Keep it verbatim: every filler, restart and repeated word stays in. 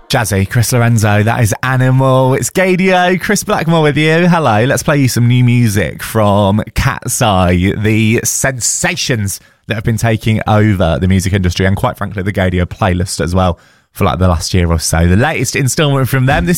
Jazzy, Chris Lorenzo, that is Animal. It's Gaydio, Chris Blackmore with you. Hello, let's play you some new music from Cat's Eye, the sensations that have been taking over the music industry and quite frankly the Gaydio playlist as well for like the last year or so. The latest instalment from them, this